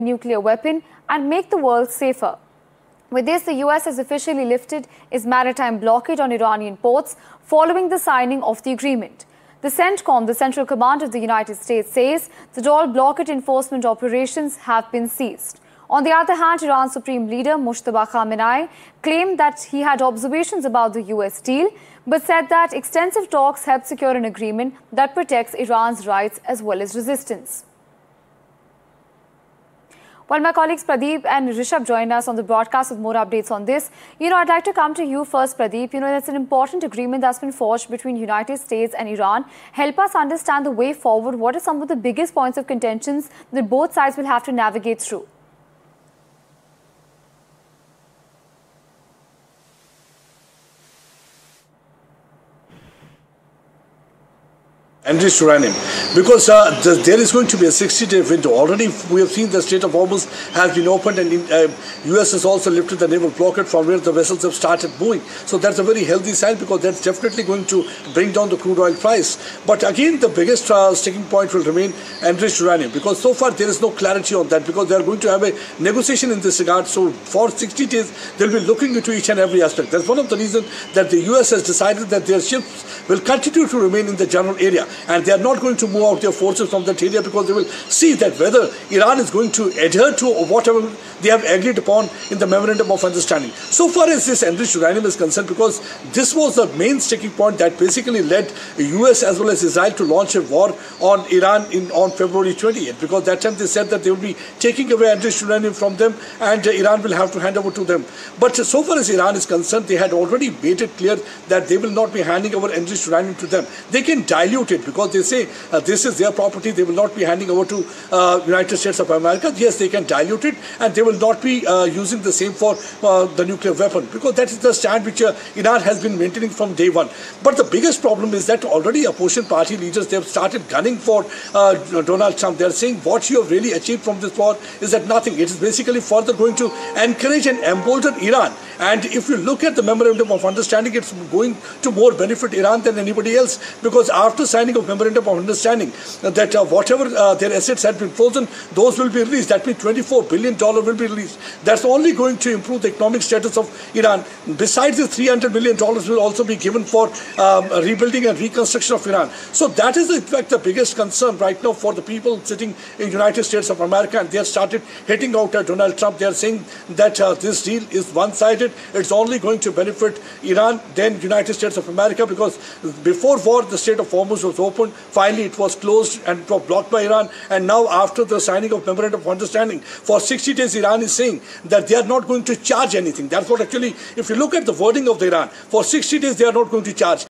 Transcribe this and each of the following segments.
nuclear weapon and make the world safer. With this, the US has officially lifted its maritime blockade on Iranian ports following the signing of the agreement. The CENTCOM, the Central Command of the United States, says that all blockade enforcement operations have been ceased. On the other hand, Iran's Supreme Leader Mojtaba Khamenei claimed that he had observations about the US deal, but said that extensive talks helped secure an agreement that protects Iran's rights as well as resistance. While my colleagues Pradeep and Rishabh join us on the broadcast with more updates on this, I'd like to come to you first, Pradeep. That's an important agreement that's been forged between United States and Iran. Help us understand the way forward. What are some of the biggest points of contentions that both sides will have to navigate through? Enriched uranium, because there is going to be a 60-day window. Already we have seen the Strait of Hormuz has been opened, and US has also lifted the naval blockade from where the vessels have started moving. So that's a very healthy sign, because that's definitely going to bring down the crude oil price. But again, the biggest sticking point will remain enriched uranium, because so far there is no clarity on that, because they are going to have a negotiation in this regard. So for 60 days, they'll be looking into each and every aspect. That's one of the reasons that the US has decided that their ships will continue to remain in the general area, and they are not going to move out their forces from that area, because they will see that whether Iran is going to adhere to whatever they have agreed upon in the Memorandum of Understanding. So far as this enriched uranium is concerned, because this was the main sticking point that basically led the US as well as Israel to launch a war on Iran on February 20th, because that time they said that they will be taking away enriched uranium from them, and Iran will have to hand over to them. But so far as Iran is concerned, they had already made it clear that they will not be handing over enriched uranium to them. They can dilute it, because they say this is their property. They will not be handing over to United States of America. Yes, they can dilute it, and they will not be using the same for the nuclear weapon, because that is the stand which Iran has been maintaining from day one. But the biggest problem is that already opposition party leaders, they have started gunning for Donald Trump. They are saying what you have really achieved from this war is that nothing. It is basically further going to encourage and embolden Iran. And if you look at the Memorandum of Understanding, it's going to more benefit Iran than anybody else, because after signing of Memorandum of Understanding, that whatever their assets had been frozen, those will be released. That means $24 billion will be released. That's only going to improve the economic status of Iran. Besides, the $300 million will also be given for rebuilding and reconstruction of Iran. So that is, in fact, the biggest concern right now for the people sitting in the United States of America, and they have started hitting out at Donald Trump. They are saying that this deal is one-sided. It's only going to benefit Iran, then United States of America, because before war, the Strait of Hormuz was opened. Finally, it was closed and it was blocked by Iran. And now, after the signing of Memorandum of Understanding, for 60 days, Iran is saying that they are not going to charge anything. That's what actually, if you look at the wording of the Iran, for 60 days, they are not going to charge.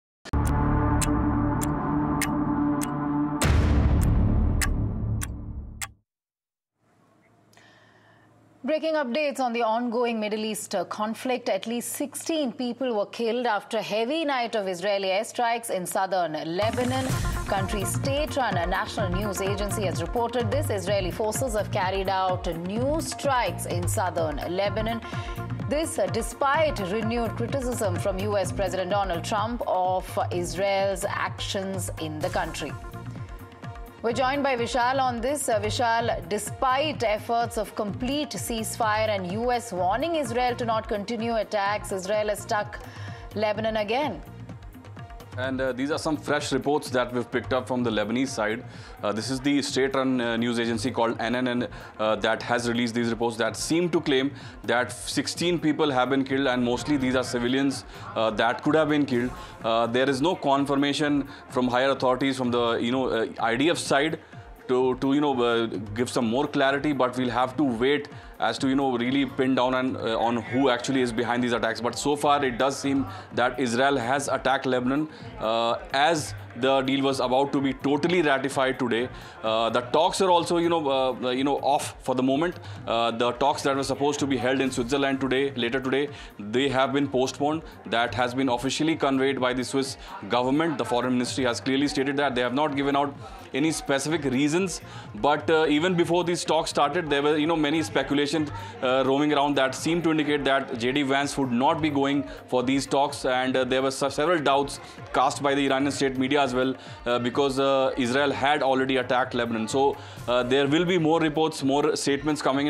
Breaking updates on the ongoing Middle East conflict. At least 16 people were killed after a heavy night of Israeli airstrikes in southern Lebanon. Country's state-run national news agency has reported this. Israeli forces have carried out new strikes in southern Lebanon. This despite renewed criticism from US President Donald Trump of Israel's actions in the country. We're joined by Vishal on this. Vishal, despite efforts of complete ceasefire and US warning Israel to not continue attacks, Israel has struck Lebanon again. And these are some fresh reports that we've picked up from the Lebanese side. This is the state-run news agency called NNN that has released these reports that seem to claim that 16 people have been killed, and mostly these are civilians that could have been killed. There is no confirmation from higher authorities from the IDF side to give some more clarity, but we'll have to wait as to really pin down on who actually is behind these attacks. But so far it does seem that Israel has attacked Lebanon as the deal was about to be totally ratified today. The talks are also off for the moment. The talks that were supposed to be held in Switzerland later today, they have been postponed. That has been officially conveyed by the Swiss government. The foreign ministry has clearly stated that. They have not given out any specific reasons, but even before these talks started, there were many speculations information roaming around that seemed to indicate that J.D. Vance would not be going for these talks, and there were several doubts cast by the Iranian state media as well, because Israel had already attacked Lebanon. So there will be more reports, more statements coming in